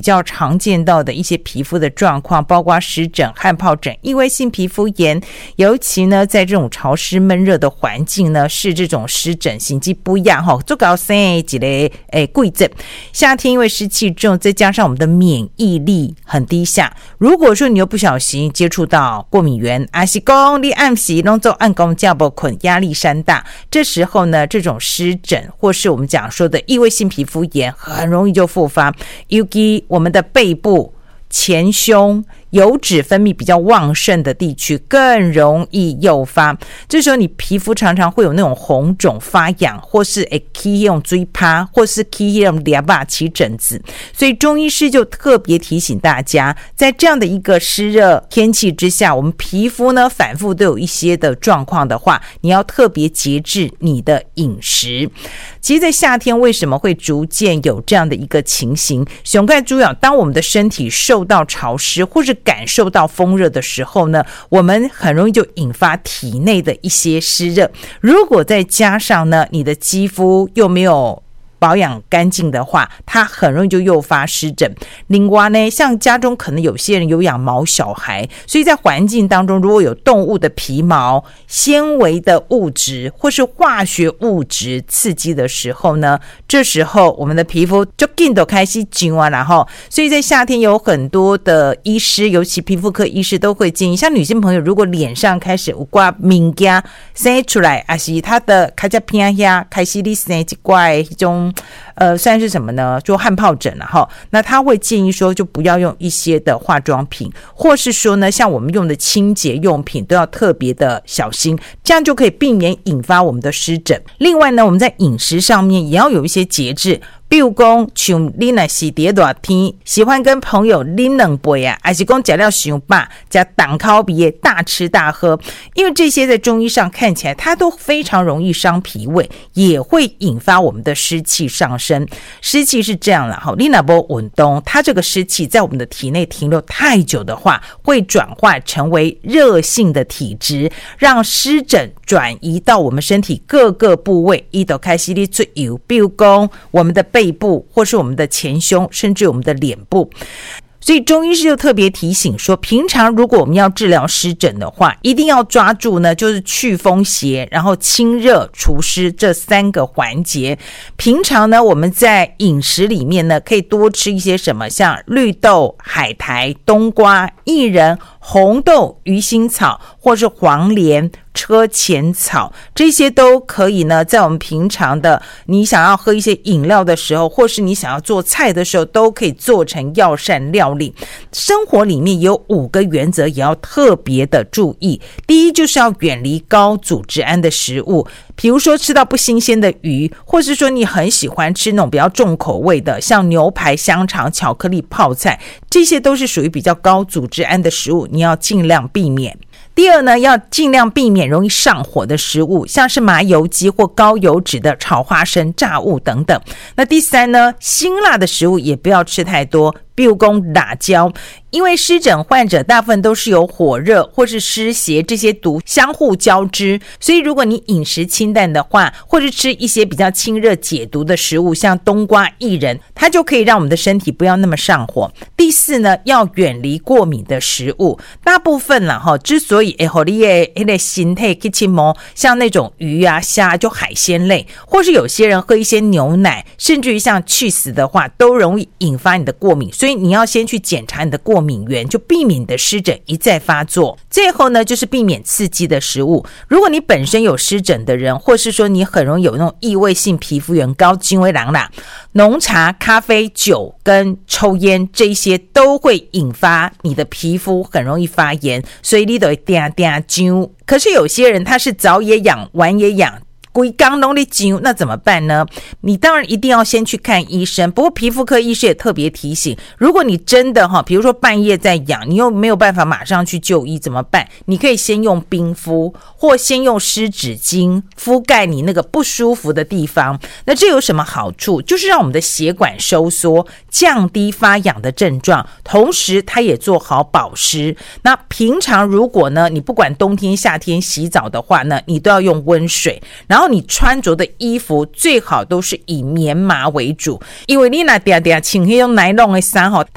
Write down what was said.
较常见到的一些皮肤的状况，包括湿疹、汗疱疹、异位性皮肤炎，尤其呢在这种潮湿闷热的环境呢，是这种湿疹形迹不一样最高生几类贵症。夏天因为湿气重，再加上我们的免疫力很低下，如果说你又不小心接触到过敏源，还是说你暗时弄做暗功觉不困，压力山大，这时候呢这种湿疹或是我们讲说的异位性皮肤炎很容易就复发，尤其我们的背部、前胸油脂分泌比较旺盛的地区更容易诱发，这时候你皮肤常常会有那种红肿发痒，或是起用水泡，或是起用裂疤起疹子。所以中医师就特别提醒大家，在这样的一个湿热天气之下，我们皮肤呢反复都有一些的状况的话，你要特别节制你的饮食。其实在夏天为什么会逐渐有这样的一个情形，熊盖主要当我们的身体受到潮湿或是感受到风热的时候呢，我们很容易就引发体内的一些湿热，如果再加上呢你的肌肤又没有保养干净的话，它很容易就诱发湿疹。另外呢，像家中可能有些人有养毛小孩，所以在环境当中如果有动物的皮毛、纤维的物质或是化学物质刺激的时候呢，这时候我们的皮肤就更都开始紧啊，然后所以在夏天有很多的医师，尤其皮肤科医师都会建议，像女性朋友如果脸上开始有挂敏感生出来，还是她的开始偏下开始你生一挂一种算是什么呢，就汗疱疹那他会建议说就不要用一些的化妆品，或是说呢像我们用的清洁用品都要特别的小心，这样就可以避免引发我们的湿疹。另外呢，我们在饮食上面也要有一些节制，比如说像你若是在热天喜欢跟朋友喝两杯啊，还是说吃了太饱吃重口味的大吃大喝，因为这些在中医上看起来它都非常容易伤脾胃，也会引发我们的湿气上升。湿气是这样啦，你若没运动，它这个湿气在我们的体内停留太久的话，会转化成为热性的体质，让湿疹转移到我们身体各个部位，它就开始出油，比如说我们的背部，或是我们的前胸，甚至我们的脸部。所以中医师就特别提醒说，平常如果我们要治疗湿疹的话，一定要抓住呢就是祛风邪，然后清热除湿这三个环节。平常呢我们在饮食里面呢可以多吃一些什么，像绿豆、海苔、冬瓜、薏仁、红豆、鱼腥草，或是黄连、车前草，这些都可以呢在我们平常的你想要喝一些饮料的时候，或是你想要做菜的时候，都可以做成药膳料理。生活里面有5个原则也要特别的注意。第一，就是要远离高组织胺的食物，比如说吃到不新鲜的鱼，或是说你很喜欢吃那种比较重口味的，像牛排、香肠、巧克力、泡菜，这些都是属于比较高组织胺的食物，你要尽量避免。第二呢，要尽量避免容易上火的食物，像是麻油鸡或高油脂的炒花生、炸物等等。那第三呢，辛辣的食物也不要吃太多，比如说辣椒，因为湿疹患者大部分都是有火热或是湿邪这些毒相互交织，所以如果你饮食清淡的话，或是吃一些比较清热解毒的食物，像冬瓜、薏仁，它就可以让我们的身体不要那么上火。第四呢，要远离过敏的食物。大部分啦之所以会让你的身体去侵摸，像那种鱼啊、虾，就海鲜类，或是有些人喝一些牛奶，甚至于像cheese的话，都容易引发你的过敏，所以你要先去检查你的过敏源，就避免你的湿疹一再发作。最后呢，就是避免刺激的食物。如果你本身有湿疹的人，或是说你很容易有那种异位性皮肤炎、高精微狼啦，浓茶、咖啡、酒跟抽烟，这些都会引发你的皮肤很容易发炎，所以你都会定定痒。可是有些人他是早也痒，晚也痒，规工拢咧痒，那怎么办呢？你当然一定要先去看医生。不过皮肤科医师也特别提醒，如果你真的比如说半夜在痒，你又没有办法马上去就医怎么办？你可以先用冰敷，或先用湿纸巾覆盖你那个不舒服的地方。那这有什么好处？就是让我们的血管收缩，降低发痒的症状，同时它也做好保湿。那平常如果呢，你不管冬天夏天洗澡的话呢，你都要用温水，然后你穿着的衣服最好都是以棉麻为主，因为你那定定穿那种奶弄的衫